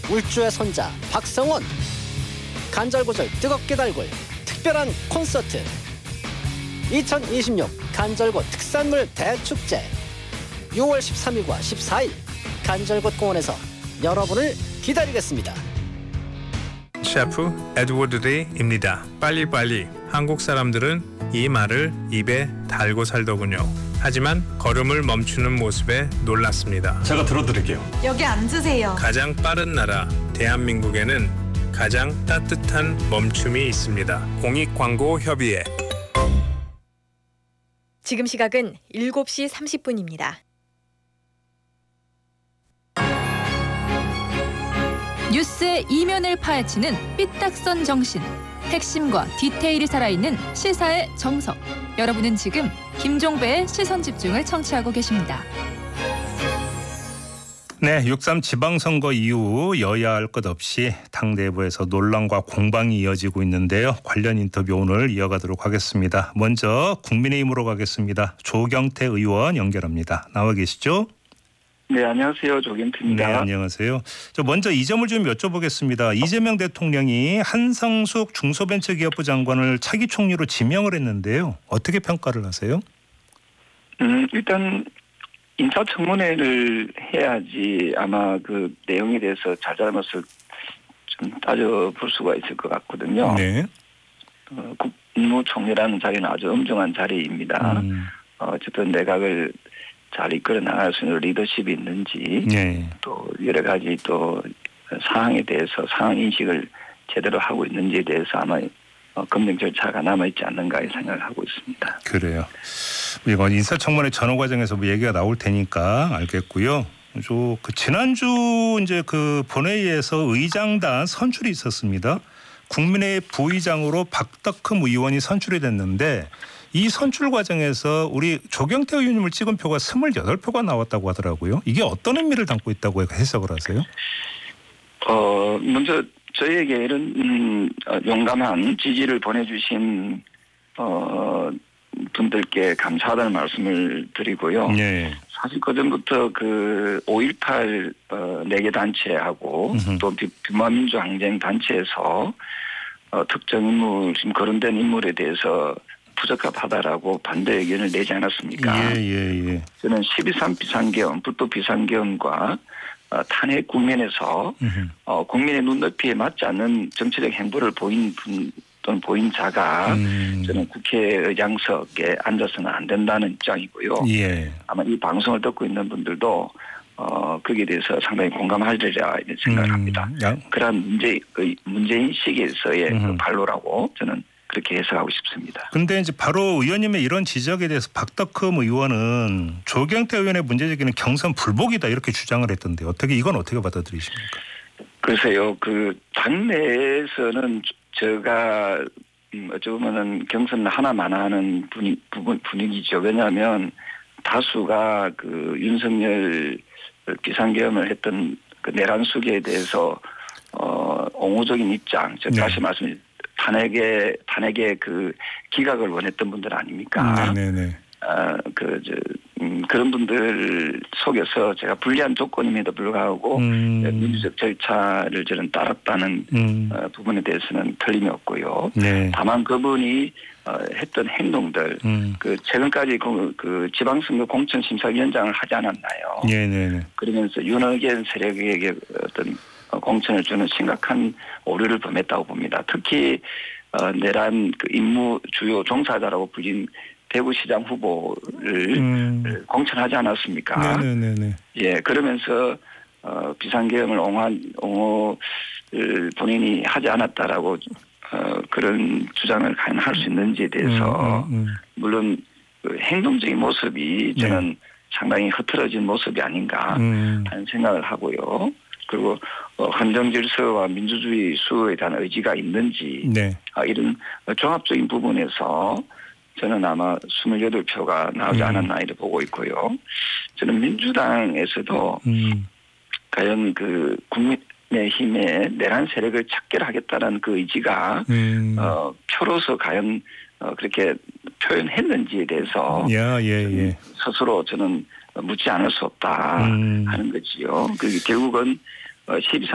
울주의 손자 박성원, 간절곶을 뜨겁게 달굴 특별한 콘서트 2026 간절곶 특산물 대축제 6월 13일과 14일 간절곶 공원에서 여러분을 기다리겠습니다. 셰프 에드워드 데이입니다. 빨리빨리. 한국 사람들은 이 말을 입에 달고 살더군요. 하지만 걸음을 멈추는 모습에 놀랐습니다. 제가 들어드릴게요. 여기 앉으세요. 가장 빠른 나라 대한민국에는 가장 따뜻한 멈춤이 있습니다. 공익광고협의회. 지금 시각은 7시 30분입니다. 뉴스의 이면을 파헤치는 삐딱선 정신, 핵심과 디테일이 살아있는 시사의 정석. 여러분은 지금 김종배의 시선집중을 청취하고 계십니다. 네, 6.3 지방선거 이후 여야 할 것 없이 당 내부에서 논란과 공방이 이어지고 있는데요. 관련 인터뷰 오늘 이어가도록 하겠습니다. 먼저 국민의힘으로 가겠습니다. 조경태 의원 연결합니다. 나와 계시죠? 네, 안녕하세요. 조경태입니다. 네, 안녕하세요. 저 먼저 이 점을 좀 여쭤보겠습니다. 이재명 대통령이 한성숙 중소벤처기업부 장관을 차기 총리로 지명을 했는데요. 어떻게 평가를 하세요? 일단 인사청문회를 해야지 아마 그 내용에 대해서 잘잘못을 좀 따져볼 수가 있을 것 같거든요. 네. 국무총리라는 자리는 아주 엄중한 자리입니다. 어쨌든 내각을 잘 이끌어 나갈 수 있는 리더십이 있는지 네. 또 여러 가지 또 사항에 대해서 상황 인식을 제대로 하고 있는지에 대해서 아마 검증 절차가 남아있지 않는가 생각을 하고 있습니다. 그래요. 이건 인사청문회 전후 과정에서 뭐 얘기가 나올 테니까 알겠고요. 지난주 이제 그 본회의에서 의장단 선출이 있었습니다. 국민의 부의장으로 박덕흠 의원이 선출이 됐는데 이 선출 과정에서 우리 조경태 의원님을 찍은 표가 28표가 나왔다고 하더라고요. 이게 어떤 의미를 담고 있다고 해석을 하세요? 먼저 저희에게 이런 용감한 지지를 보내주신 분들께 감사하다는 말씀을 드리고요. 네. 사실 그전부터 그 5.18 4개 단체하고 또 비만민주항쟁 단체에서 특정 인물, 지금 거론된 인물에 대해서 부적합하다라고 반대 의견을 내지 않았습니까? 예. 저는 12.3 비상계엄, 불법 비상계엄과 탄핵 국면에서 국민의 눈높이에 맞지 않는 정치적 행보를 보인 분 또는 보인 자가 저는 국회의장석에 앉아서는 안 된다는 입장이고요. 예. 아마 이 방송을 듣고 있는 분들도 거기에 대해서 상당히 공감하리라 생각을 합니다. 그러한 문제인식에서의 그 발로라고 저는 그렇게 해석하고 싶습니다. 그런데 이제 바로 의원님의 이런 지적에 대해서 박덕흠 의원은 조경태 의원의 문제제기는 경선 불복이다 이렇게 주장을 했던데 이건 어떻게 받아들이십니까? 글쎄요. 그 당내에서는 제가 어찌 보면은 경선 하나만 하는 분위기죠. 왜냐하면 다수가 그 윤석열 비상계엄을 했던 그 내란 수계에 대해서 옹호적인 입장, 다시 말씀드리면 탄핵의 그 기각을 원했던 분들 아닙니까? 네네네. 그런 분들 속에서 제가 불리한 조건임에도 불구하고 민주적 절차를 저는 따랐다는 부분에 대해서는 틀림이 없고요. 네. 다만 그분이 했던 행동들, 최근까지 그 지방선거 공천심사위원장을 하지 않았나요? 네네네. 그러면서 윤핵관 세력에게 어떤 공천을 주는 심각한 오류를 범했다고 봅니다. 특히 내란 그 임무 주요 종사자라고 불린 대구시장 후보를 공천하지 않았습니까? 네네네. 예, 그러면서 비상계엄을 옹호를 본인이 하지 않았다라고 그런 주장을 과연 할 수 있는지에 대해서 물론 그 행동적인 모습이 저는 상당히 흐트러진 모습이 아닌가 하는 생각을 하고요. 그리고 헌정 질서와 민주주의 수호에 대한 의지가 있는지 이런 종합적인 부분에서 저는 아마 28표가 나오지 않았나 이렇게 보고 있고요. 저는 민주당에서도 과연 그 국민의힘의 내란 세력을 척결하겠다는 그 의지가 표로서 과연 그렇게 표현했는지에 대해서 스스로 저는 묻지 않을 수 없다 하는 거지요. 결국은 12.3